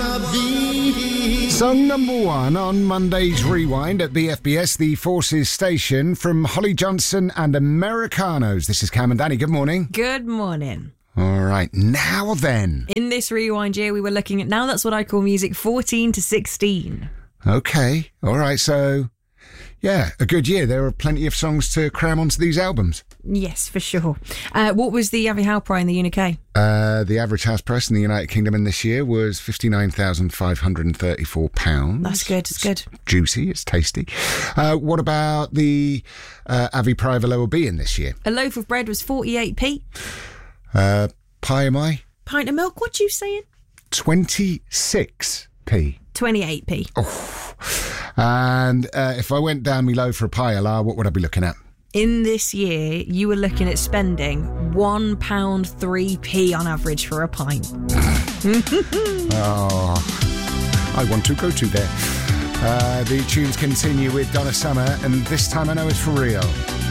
Song number one on Monday's Rewind at BFBS, the Forces station, from Holly Johnson and Americanos. This is Cam and Danny. Good morning. Good morning. All right, now then. In this Rewind year, we were looking at, now that's what I call music 14 to 16. Okay, all right, so, yeah, a good year. There are plenty of songs to cram onto these albums. Yes, for sure. What was the average house price in the UK? The average house price in the United Kingdom in this year was £59,534. That's good, it's good. Juicy, it's tasty. What about the Avi Private OLB in this year? A loaf of bread was 48p. Pie am I? Pint of milk, what you saying? 26p. 28p. Oh. And if I went down me low for a pie, what would I be looking at? In this year, you were looking at spending £1.03p on average for a pint. Oh, I want to go to there. The tunes continue with Donna Summer, and this time I know it's for real.